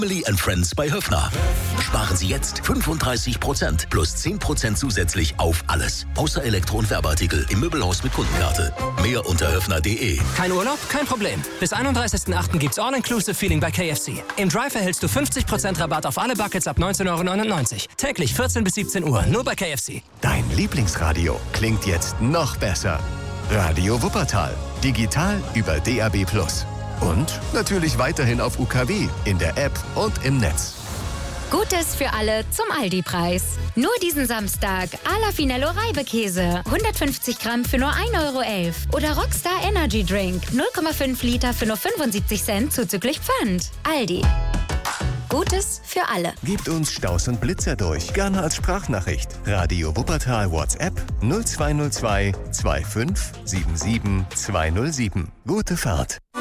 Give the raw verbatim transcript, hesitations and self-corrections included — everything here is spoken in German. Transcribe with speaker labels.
Speaker 1: Family and Friends bei Höffner. Sparen Sie jetzt fünfunddreißig Prozent plus zehn Prozent zusätzlich auf alles. Außer Elektro- und Werbeartikel im Möbelhaus mit Kundenkarte. Mehr unter höffner punkt de.
Speaker 2: Kein Urlaub? Kein Problem. Bis einunddreißigsten achten gibt's All-Inclusive Feeling bei K F C. Im Drive erhältst du fünfzig Prozent Rabatt auf alle Buckets ab neunzehn Euro neunundneunzig. Täglich vierzehn bis siebzehn Uhr. Nur bei K F C.
Speaker 3: Dein Lieblingsradio klingt jetzt noch besser. Radio Wuppertal. Digital über D A B plus. Und natürlich weiterhin auf U K W, in der App und im Netz.
Speaker 4: Gutes für alle zum Aldi-Preis. Nur diesen Samstag Ala Finello Reibekäse. hundertfünfzig Gramm für nur ein Euro elf. Oder Rockstar Energy Drink. null Komma fünf Liter für nur fünfundsiebzig Cent zuzüglich Pfand. Aldi. Gutes für alle.
Speaker 3: Gebt uns Staus und Blitzer durch. Gerne als Sprachnachricht. Radio Wuppertal WhatsApp null zwei null zwei zwei fünf sieben sieben zwei null sieben. Gute Fahrt.